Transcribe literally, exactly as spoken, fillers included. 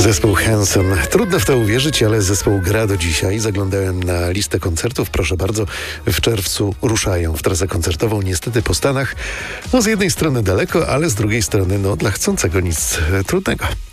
Zespół Hanson. Trudno w to uwierzyć, ale zespół gra do dzisiaj. Zaglądałem na listę koncertów. Proszę bardzo, w czerwcu ruszają w trasę koncertową. Niestety po Stanach. No z jednej strony daleko, ale z drugiej strony no dla chcącego nic trudnego.